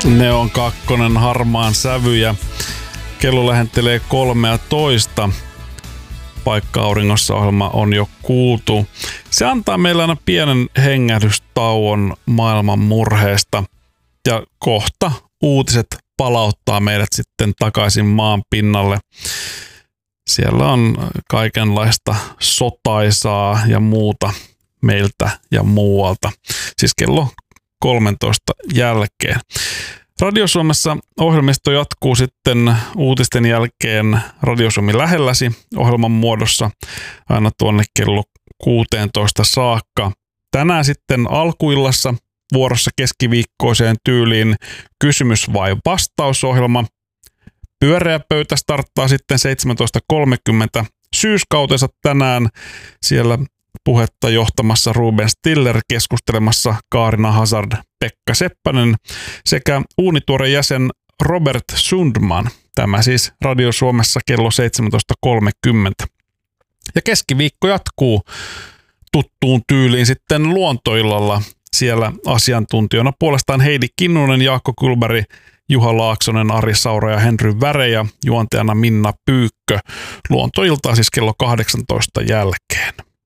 Ne on kakkonen harmaan sävy ja kello lähentelee 13. Paikka auringossa -ohjelma on jo kuultu. Se antaa meillä aina pienen hengähdystauon maailman murheesta ja kohta uutiset palauttaa meidät sitten takaisin maan pinnalle. Siellä on kaikenlaista sotaisaa ja muuta meiltä ja muualta. Siis kello 13 jälkeen. Radio Suomessa ohjelmisto jatkuu sitten uutisten jälkeen Radio Suomi lähelläsi -ohjelman muodossa aina tuonne kello 16 saakka. Tänään sitten alkuillassa vuorossa keskiviikkoiseen tyyliin kysymys vai vastausohjelma. Pyöreä pöytä starttaa sitten 17.30 syyskautensa tänään. Siellä puhetta johtamassa Ruben Stiller, keskustelemassa Kaarina Hazard, Pekka Seppänen sekä uunituore jäsen Robert Sundman. Tämä siis Radio Suomessa kello 17.30. Ja keskiviikko jatkuu tuttuun tyyliin sitten luontoillalla. Siellä asiantuntijoina puolestaan Heidi Kinnunen, Jaakko Kylberg, Juha Laaksonen, Ari Saura ja Henry Väre ja juontajana Minna Pyykkö. Luontoiltaa siis kello 18 jälkeen.